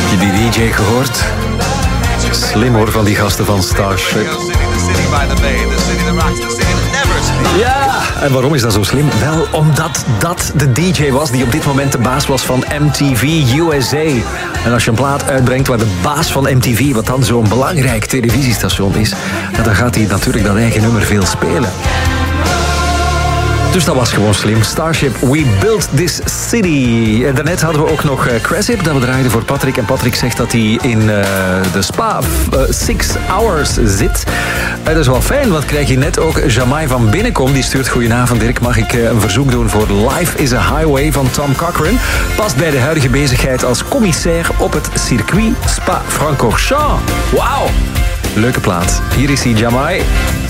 Heb je die DJ gehoord? Slim hoor van die gasten van Starship. Ja, en waarom is dat zo slim? Wel, omdat dat de DJ was die op dit moment de baas was van MTV USA. En als je een plaat uitbrengt waar de baas van MTV, wat dan zo'n belangrijk televisiestation is, dan gaat hij natuurlijk dat eigen nummer veel spelen. Dus dat was gewoon slim. Starship, We Built This City. En daarnet hadden we ook nog Cressip, dat we draaiden voor Patrick. En Patrick zegt dat hij in de spa 6 hours zit. Dat is wel fijn, want krijg je net ook Jamai van Binnenkom. Die stuurt: goedenavond Dirk, mag ik een verzoek doen voor Life is a Highway van Tom Cochrane. Past bij de huidige bezigheid als commissair op het circuit Spa-Francorchamps. Wauw, leuke plaat. Hier is hij, Jamai.